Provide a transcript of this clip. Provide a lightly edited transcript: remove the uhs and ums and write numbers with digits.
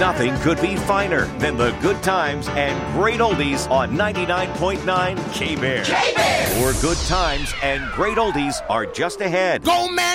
Nothing could be finer than the good times and great oldies on 99.9 K-Bear. More good times and great oldies are just ahead. Go, man!